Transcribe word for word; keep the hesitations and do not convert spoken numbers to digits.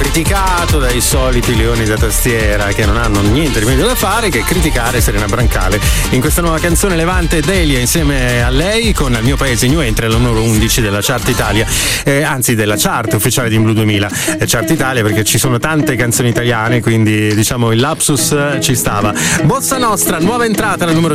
criticato dai soliti leoni da tastiera che non hanno niente di meglio da fare che criticare Serena Brancale. In questa nuova canzone Levante Delia insieme a lei con Il mio paese new entry al numero undici della Chart Italia, eh, anzi della chart ufficiale di In Blue duemila. eh, Chart Italia perché ci sono tante canzoni italiane, quindi diciamo il lapsus ci stava. Bossa Nostra, nuova entrata al numero